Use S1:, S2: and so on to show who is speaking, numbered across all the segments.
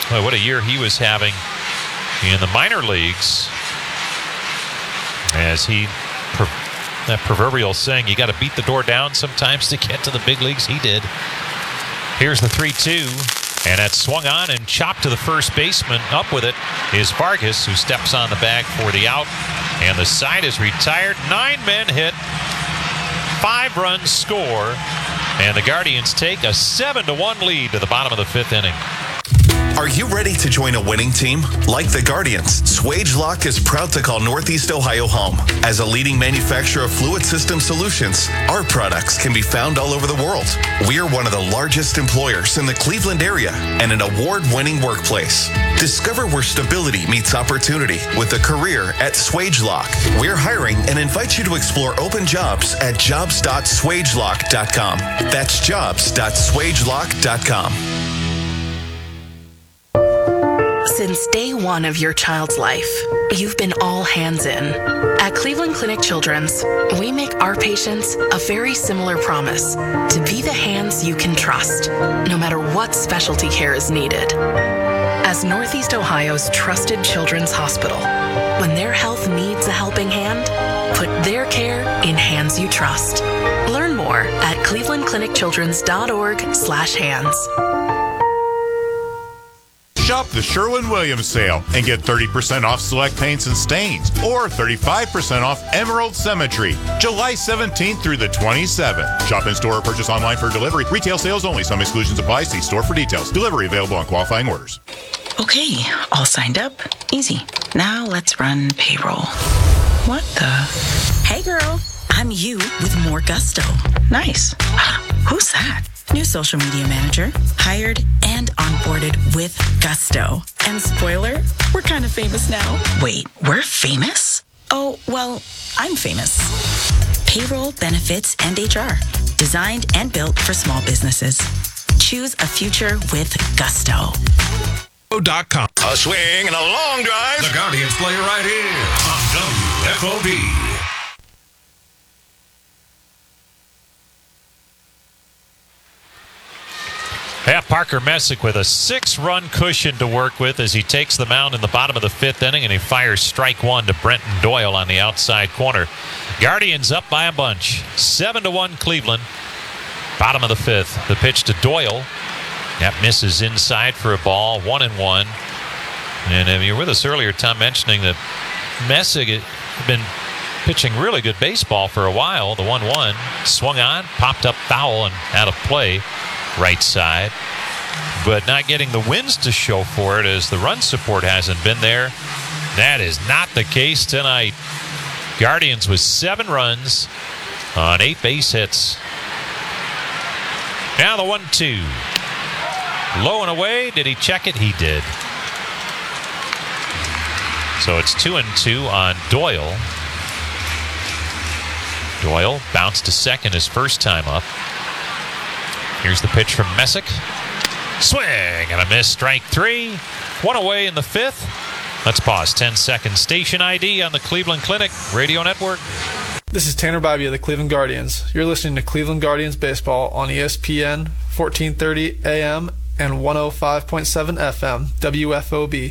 S1: Boy, what a year he was having in the minor leagues. As that proverbial saying, you got to beat the door down sometimes to get to the big leagues. He did. Here's the 3-2. And that's swung on and chopped to the first baseman. Up with it is Vargas, who steps on the bag for the out. And the side is retired. 9 men hit. 5 runs score. And the Guardians take a 7-1 lead to the bottom of the 5th inning.
S2: Are you ready to join a winning team? Like the Guardians, Swagelok is proud to call Northeast Ohio home. As a leading manufacturer of fluid system solutions, our products can be found all over the world. We are one of the largest employers in the Cleveland area and an award-winning workplace. Discover where stability meets opportunity with a career at Swagelok. We're hiring and invite you to explore open jobs at jobs.swagelok.com. That's jobs.swagelok.com.
S3: Since day one of your child's life, you've been all hands in. At Cleveland Clinic Children's, we make our patients a very similar promise to be the hands you can trust, no matter what specialty care is needed. As Northeast Ohio's trusted children's hospital, when their health needs a helping hand, put their care in hands you trust. Learn more at clevelandclinicchildrens.org/hands.
S4: Shop the Sherwin-Williams sale and get 30% off select paints and stains or 35% off Emerald Symmetry, July 17th through the 27th. Shop in store or purchase online for delivery. Retail sales only. Some exclusions apply. See store for details. Delivery available on qualifying orders.
S5: Okay, all signed up. Easy. Now let's run payroll. What the? Hey girl, I'm you with more gusto. Nice. Who's that? New social media manager, hired and onboarded with gusto. And spoiler, we're kind of famous now. Wait, we're famous? Oh, well, I'm famous. Payroll, benefits, and HR. Designed and built for small businesses. Choose a future with gusto.
S6: .com.
S7: A swing and a long drive.
S6: The Guardians play right here on WFOD.
S1: Yeah, Parker Messick with a 6-run cushion to work with as he takes the mound in the bottom of the 5th inning, and he fires strike 1 to Brenton Doyle on the outside corner. Guardians up by a bunch. 7-1 Cleveland. Bottom of the 5th. The pitch to Doyle. That misses inside for a ball. 1-1. And you were with us earlier, Tom, mentioning that Messick had been pitching really good baseball for a while. The 1-1 swung on, popped up foul and out of play. Right side, but not getting the wins to show for it as the run support hasn't been there. That is not the case tonight. Guardians with 7 runs on 8 base hits. Now the 1-2. Low and away. Did he check it? He did. So it's 2-2 on Doyle. Doyle bounced to second his first time up. Here's the pitch from Messick. Swing and a miss. Strike 3. 1 away in the 5th. Let's pause. 10-second station ID on the Cleveland Clinic Radio Network.
S8: This is Tanner Bybee of the Cleveland Guardians. You're listening to Cleveland Guardians Baseball on ESPN 1430 AM and 105.7 FM WFOB.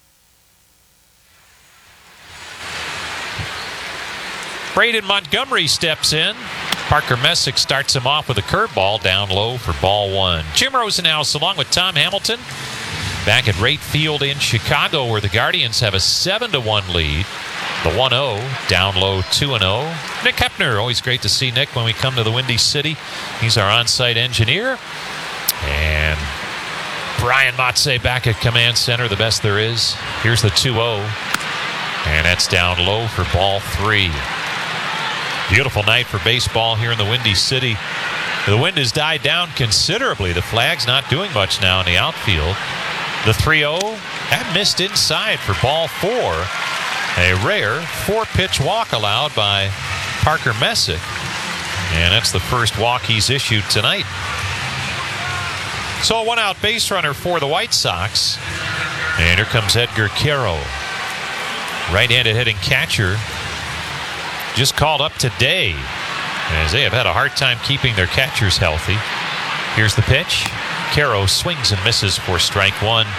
S1: Braden Montgomery steps in. Parker Messick starts him off with a curveball down low for ball 1. Jim Rosenhaus along with Tom Hamilton back at Rate Field in Chicago, where the Guardians have a 7-1 lead. The 1-0 down low 2-0. Nick Hepner, always great to see Nick when we come to the Windy City. He's our on-site engineer. And Brian Matze back at command center, the best there is. Here's the 2-0. And that's down low for ball 3. Beautiful night for baseball here in the Windy City. The wind has died down considerably. The flag's not doing much now in the outfield. The 3-0, that missed inside for ball 4. A rare 4-pitch walk allowed by Parker Messick. And that's the first walk he's issued tonight. So a 1-out base runner for the White Sox. And here comes Edgar Quero. Right-handed hitting catcher. Just called up today, as they have had a hard time keeping their catchers healthy. Here's the pitch. Quero swings and misses for strike 1.